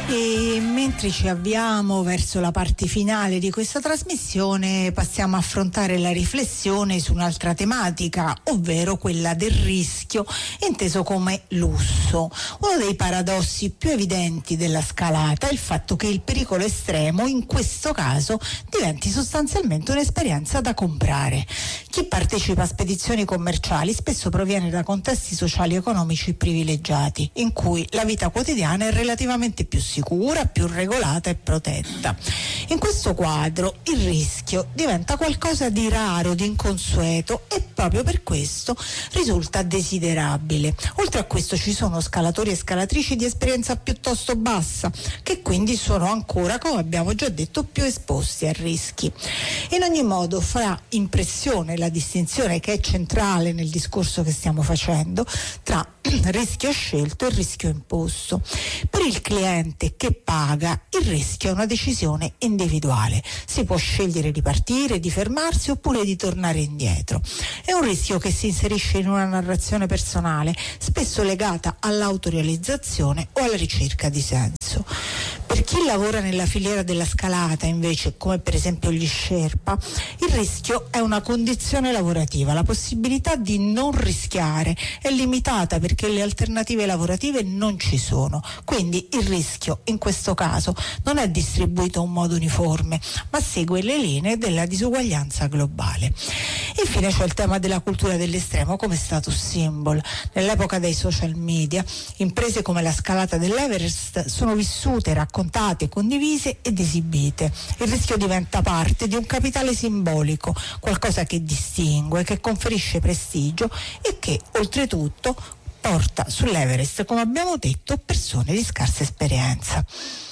E mentre ci avviamo verso la parte finale di questa trasmissione, passiamo a affrontare la riflessione su un'altra tematica, ovvero quella del rischio, inteso come lusso. Uno dei paradossi più evidenti della scalata è il fatto che il pericolo estremo in questo caso diventi sostanzialmente un'esperienza da comprare. Chi partecipa a spedizioni commerciali spesso proviene da contesti sociali e economici privilegiati, in cui la vita quotidiana è relativamente più sicura, più regolata e protetta. In questo quadro il rischio diventa qualcosa di raro, di inconsueto, e proprio per questo risulta desiderabile. Oltre a questo ci sono scalatori e scalatrici di esperienza piuttosto bassa, che quindi sono ancora, come abbiamo già detto, più esposti a rischi. In ogni modo fa impressione la distinzione che è centrale nel discorso che stiamo facendo tra rischio scelto e rischio imposto. Per il cliente che paga, il rischio è una decisione individuale. Si può scegliere di partire, di fermarsi oppure di tornare indietro. È un rischio che si inserisce in una narrazione personale, spesso legata all'autorealizzazione o alla ricerca di senso. Per chi lavora nella filiera della scalata, invece, come per esempio gli Sherpa, il rischio è una condizione lavorativa. La possibilità di non rischiare è limitata perché le alternative lavorative non ci sono. Quindi il rischio in questo caso non è distribuito in modo uniforme, ma segue le linee della disuguaglianza globale. Infine c'è il tema della cultura dell'estremo come status symbol. Nell'epoca dei social media, imprese come la scalata dell'Everest sono vissute, raccontate, condivise ed esibite. Il rischio diventa parte di un capitale simbolico, qualcosa che distingue, che conferisce prestigio e che oltretutto porta sull'Everest, come abbiamo detto, persone di scarsa esperienza.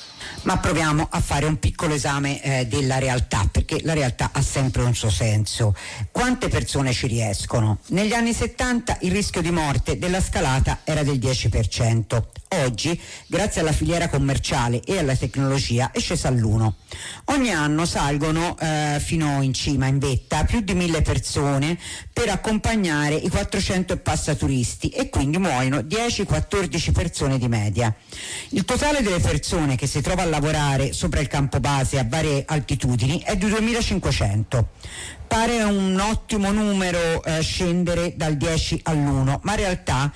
Ma proviamo a fare un piccolo esame della realtà, perché la realtà ha sempre un suo senso. Quante persone ci riescono? Negli anni 70 il rischio di morte della scalata era del 10%. Oggi, grazie alla filiera commerciale e alla tecnologia, è scesa all'1%. Ogni anno salgono fino in cima, in vetta, più di 1000 persone per accompagnare i 400 e passa turisti, e quindi muoiono 10-14 persone di media. Il totale delle persone che si trova a lavorare sopra il campo base a varie altitudini è di 2500. Pare un ottimo numero scendere dal 10 all'1, ma in realtà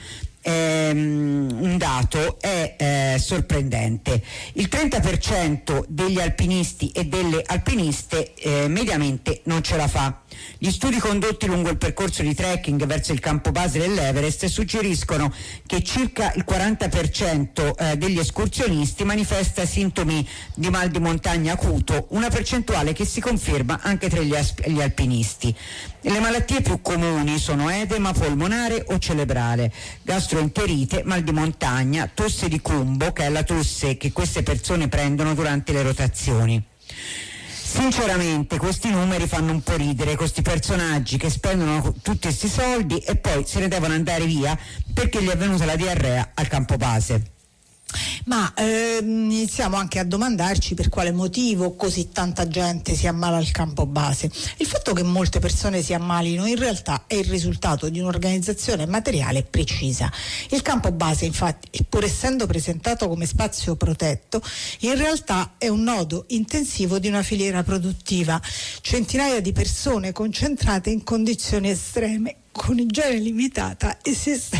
un dato è sorprendente. Il 30% degli alpinisti e delle alpiniste mediamente non ce la fa. Gli studi condotti lungo il percorso di trekking verso il campo base dell'Everest suggeriscono che circa il 40% degli escursionisti manifesta sintomi di mal di montagna acuto, una percentuale che si conferma anche tra gli alpinisti. Le malattie più comuni sono edema polmonare o cerebrale, gastroenterite, mal di montagna, tosse di Cumbo, che è la tosse che queste persone prendono durante le rotazioni. Sinceramente questi numeri fanno un po' ridere, questi personaggi che spendono tutti questi soldi e poi se ne devono andare via perché gli è venuta la diarrea al campo base. Ma iniziamo anche a domandarci per quale motivo così tanta gente si ammala al campo base. Il fatto che molte persone si ammalino in realtà è il risultato di un'organizzazione materiale precisa. Il campo base, infatti, pur essendo presentato come spazio protetto, in realtà è un nodo intensivo di una filiera produttiva. Centinaia di persone concentrate in condizioni estreme, con igiene limitata e sistemi